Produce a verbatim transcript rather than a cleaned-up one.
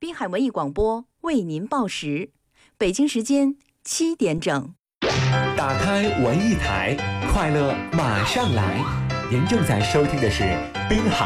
滨海文艺广播为您报时，北京时间七点整。 打开文艺台，快乐马上来。您正在收听的是滨海